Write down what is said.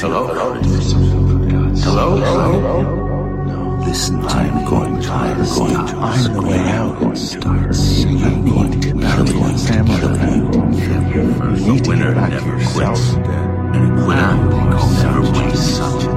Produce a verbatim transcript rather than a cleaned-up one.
Hello? Hello? Hello? Listen to me. I'm going to I'm going to find the way out. Start I'm going to kill your family. The winner never quits, and a quitter never wakes up.